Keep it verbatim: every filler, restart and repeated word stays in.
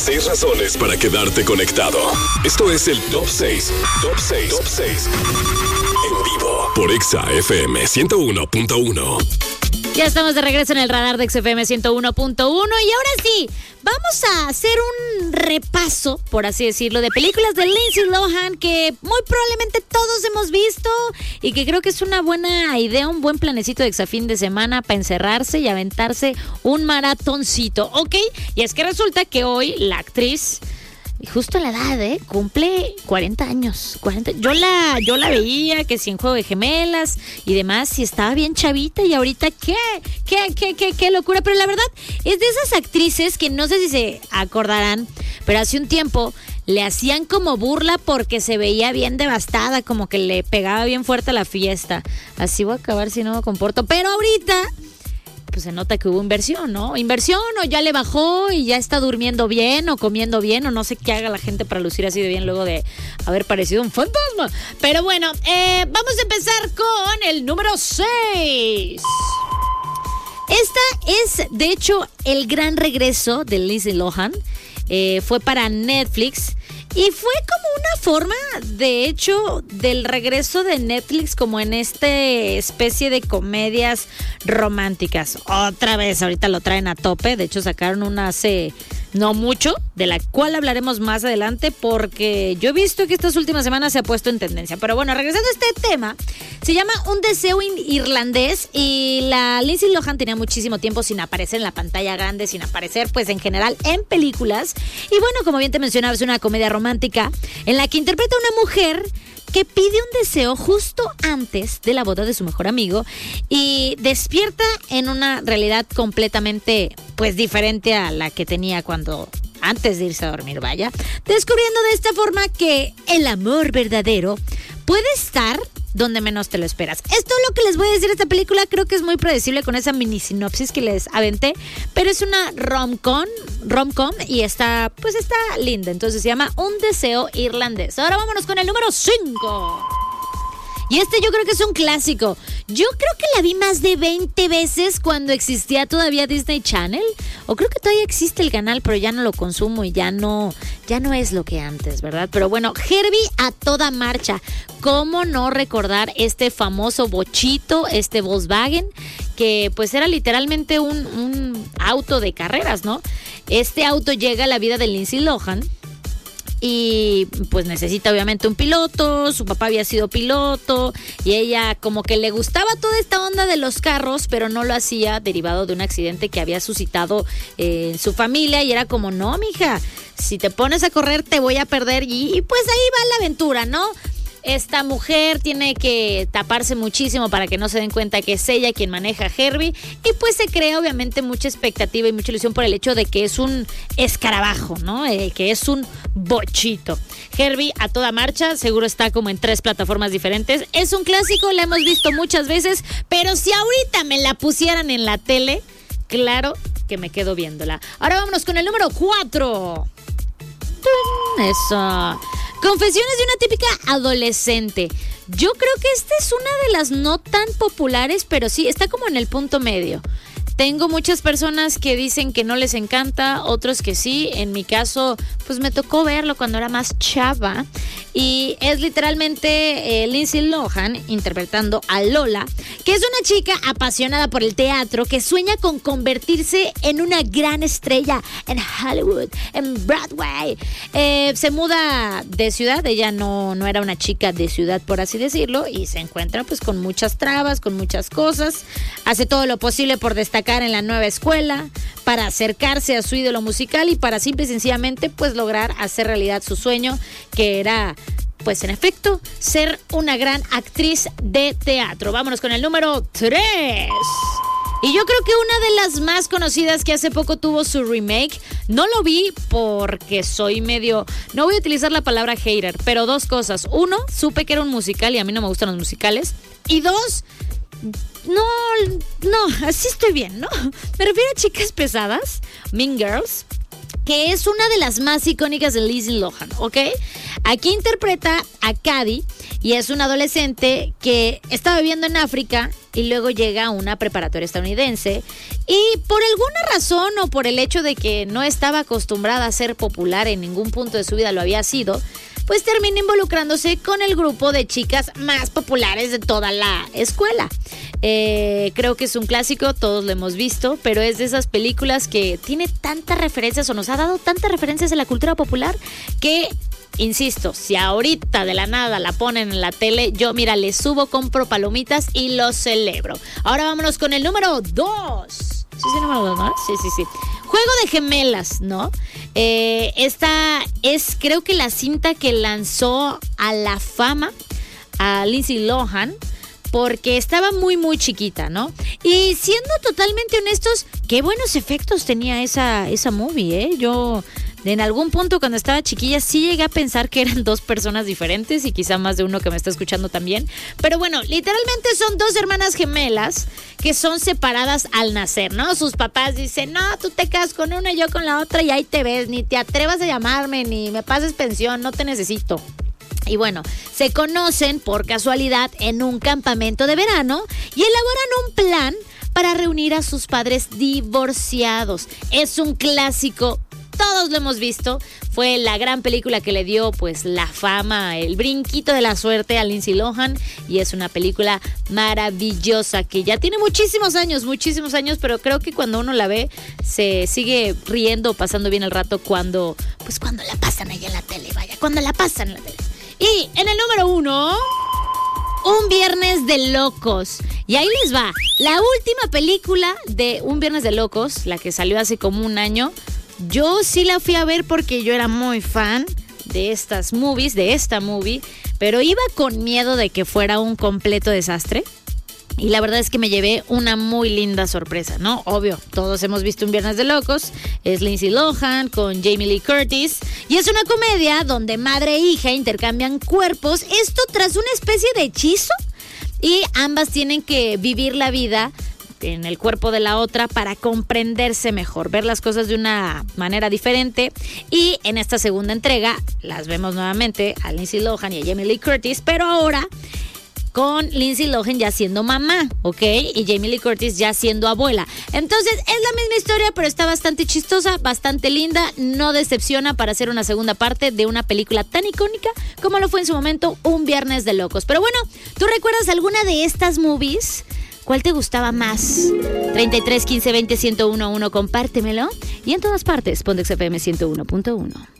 Seis razones para quedarte conectado. Esto es el Top seis. Top seis. Top seis. En vivo por Exa F M ciento uno punto uno. Ya estamos de regreso en el radar de X F M ciento uno punto uno y ahora sí, vamos a hacer un repaso, por así decirlo, de películas de Lindsay Lohan que muy probablemente todos hemos visto y que creo que es una buena idea, un buen planecito de exafín de semana para encerrarse y aventarse un maratoncito, ¿ok? Y es que resulta que hoy la actriz... justo a la edad, ¿eh? Cumple cuarenta años. cuarenta. Yo la, yo la veía que si en Juego de Gemelas y demás, y estaba bien chavita, y ahorita, ¿qué? ¿Qué, qué, qué, qué locura? Pero la verdad, es de esas actrices que no sé si se acordarán, pero hace un tiempo le hacían como burla porque se veía bien devastada, como que le pegaba bien fuerte a la fiesta. Así voy a acabar si no me comporto. Pero ahorita... pues se nota que hubo inversión, ¿no? Inversión o ya le bajó y ya está durmiendo bien o comiendo bien o no sé qué haga la gente para lucir así de bien luego de haber parecido un fantasma. Pero bueno, eh, vamos a empezar con el número seis. Esta es, de hecho, el gran regreso de Lindsay Lohan. Eh, fue para Netflix. Y fue como una forma, de hecho, del regreso de Netflix como en esta especie de comedias románticas. Otra vez, ahorita lo traen a tope. De hecho, sacaron una hace no mucho, de la cual hablaremos más adelante, porque yo he visto que estas últimas semanas se ha puesto en tendencia. Pero bueno, regresando a este tema, se llama Un deseo irlandés y la Lindsay Lohan tenía muchísimo tiempo sin aparecer en la pantalla grande, sin aparecer pues en general en películas. Y bueno, como bien te mencionaba, es una comedia romántica en la que interpreta a una mujer que pide un deseo justo antes de la boda de su mejor amigo y despierta en una realidad completamente pues diferente a la que tenía cuando antes de irse a dormir, vaya, descubriendo de esta forma que el amor verdadero puede estar donde menos te lo esperas. Esto es lo que les voy a decir de esta película. Creo que es muy predecible con esa mini sinopsis que les aventé, pero es una rom-com, rom-com y está, pues está linda. Entonces se llama Un deseo irlandés. Ahora vámonos con el número cinco. Y este yo creo que es un clásico. Yo creo que la vi más de veinte veces cuando existía todavía Disney Channel. O creo que todavía existe el canal, pero ya no lo consumo y ya no, ya no es lo que antes, ¿verdad? Pero bueno, Herbie a toda marcha. ¿Cómo no recordar este famoso bochito, este Volkswagen? Que pues era literalmente un, un auto de carreras, ¿no? Este auto llega a la vida de Lindsay Lohan. Y pues necesita obviamente un piloto, su papá había sido piloto y ella como que le gustaba toda esta onda de los carros, pero no lo hacía derivado de un accidente que había suscitado eh, en su familia y era como, no, mija, si te pones a correr te voy a perder y, y pues ahí va la aventura, ¿no? Esta mujer tiene que taparse muchísimo para que no se den cuenta que es ella quien maneja a Herbie y pues se crea obviamente mucha expectativa y mucha ilusión por el hecho de que es un escarabajo, ¿no? Eh, que es un bochito. Herbie a toda marcha, seguro está como en tres plataformas diferentes. Es un clásico, la hemos visto muchas veces, pero si ahorita me la pusieran en la tele, claro que me quedo viéndola. Ahora vámonos con el número cuatro. Eso. Confesiones de una típica adolescente. Yo creo que esta es una de las no tan populares, pero sí, está como en el punto medio. Tengo muchas personas que dicen que no les encanta, otros que sí. En mi caso, pues me tocó verlo cuando era más chava. Y es literalmente eh, Lindsay Lohan interpretando a Lola, que es una chica apasionada por el teatro que sueña con convertirse en una gran estrella en Hollywood, en Broadway. Eh, se muda de ciudad, ella no, no era una chica de ciudad, por así decirlo, y se encuentra pues con muchas trabas, con muchas cosas. Hace todo lo posible por destacar en la nueva escuela, para acercarse a su ídolo musical y para simple y sencillamente pues lograr hacer realidad su sueño, que era pues en efecto ser una gran actriz de teatro. Vámonos con el número tres. Y yo creo que una de las más conocidas que hace poco tuvo su remake, no lo vi porque soy medio, no voy a utilizar la palabra hater, pero dos cosas. Uno, supe que era un musical y a mí no me gustan los musicales. Y dos, no, no, así estoy bien, ¿no? Me refiero a Chicas Pesadas, Mean Girls, que es una de las más icónicas de Lindsay Lohan, ¿ok? Aquí interpreta a Cady y es una adolescente que está viviendo en África y luego llega a una preparatoria estadounidense y por alguna razón o por el hecho de que no estaba acostumbrada a ser popular en ningún punto de su vida lo había sido, pues termina involucrándose con el grupo de chicas más populares de toda la escuela. Eh, creo que es un clásico, todos lo hemos visto, pero es de esas películas que tiene tantas referencias o nos ha dado tantas referencias de la cultura popular que, insisto, si ahorita de la nada la ponen en la tele, yo mira, le subo, compro palomitas y lo celebro. Ahora vámonos con el número dos. ¿Sí es el número dos, no? Sí, sí, sí. Juego de gemelas, ¿no? Eh, esta es, creo que la cinta que lanzó a la fama a Lindsay Lohan, porque estaba muy, muy chiquita, ¿no? Y siendo totalmente honestos, qué buenos efectos tenía esa, esa movie, ¿eh? Yo en algún punto cuando estaba chiquilla sí llegué a pensar que eran dos personas diferentes y quizá más de uno que me está escuchando también. Pero bueno, literalmente son dos hermanas gemelas que son separadas al nacer, ¿no? Sus papás dicen, no, tú te casas con una y yo con la otra y ahí te ves, ni te atrevas a llamarme, ni me pases pensión, no te necesito. Y bueno, se conocen por casualidad en un campamento de verano y elaboran un plan para reunir a sus padres divorciados. Es un clásico, todos lo hemos visto. Fue la gran película que le dio pues la fama, el brinquito de la suerte a Lindsay Lohan y es una película maravillosa que ya tiene muchísimos años, muchísimos años, pero creo que cuando uno la ve se sigue riendo, pasando bien el rato cuando, pues cuando la pasan ahí en la tele, vaya, cuando la pasan en la tele. Y en el número uno, Un Viernes de Locos. Y ahí les va. La última película de Un Viernes de Locos, la que salió hace como un año, yo sí la fui a ver porque yo era muy fan de estas movies, de esta movie, pero iba con miedo de que fuera un completo desastre. Y la verdad es que me llevé una muy linda sorpresa, ¿no? Obvio, todos hemos visto Un Viernes de Locos. Es Lindsay Lohan con Jamie Lee Curtis. Y es una comedia donde madre e hija intercambian cuerpos. Esto tras una especie de hechizo. Y ambas tienen que vivir la vida en el cuerpo de la otra para comprenderse mejor, ver las cosas de una manera diferente. Y en esta segunda entrega las vemos nuevamente a Lindsay Lohan y a Jamie Lee Curtis, pero ahora con Lindsay Lohan ya siendo mamá, ¿ok? Y Jamie Lee Curtis ya siendo abuela. Entonces, es la misma historia, pero está bastante chistosa, bastante linda. No decepciona para hacer una segunda parte de una película tan icónica como lo fue en su momento Un Viernes de Locos. Pero bueno, ¿tú recuerdas alguna de estas movies? ¿Cuál te gustaba más? treinta y tres, quince, veinte, ciento uno, uno, compártemelo. Y en todas partes, Pontex F M ciento uno punto uno.